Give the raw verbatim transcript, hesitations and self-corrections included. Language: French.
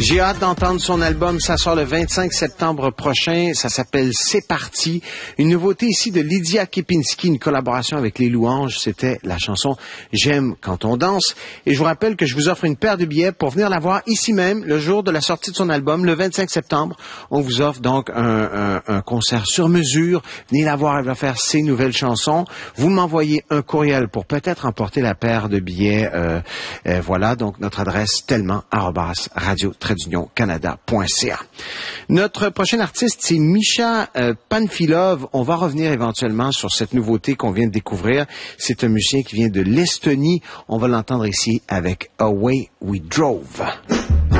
J'ai hâte d'entendre son album. Ça sort le vingt-cinq septembre prochain. Ça s'appelle C'est parti. Une nouveauté ici de Lydia Kepinski, une collaboration avec Les Louanges. C'était la chanson J'aime quand on danse. Et je vous rappelle que je vous offre une paire de billets pour venir la voir ici même, le jour de la sortie de son album, le vingt-cinq septembre. On vous offre donc un, un, un concert sur mesure. Venez la voir, elle va faire ses nouvelles chansons. Vous m'envoyez un courriel pour peut-être emporter la paire de billets. Euh, euh, voilà, donc notre adresse tellement arobase radio d'union canada point c a. Notre prochain artiste, c'est Misha euh, Panfilov. On va revenir éventuellement sur cette nouveauté qu'on vient de découvrir. C'est un musicien qui vient de l'Estonie. On va l'entendre ici avec Away We Drove.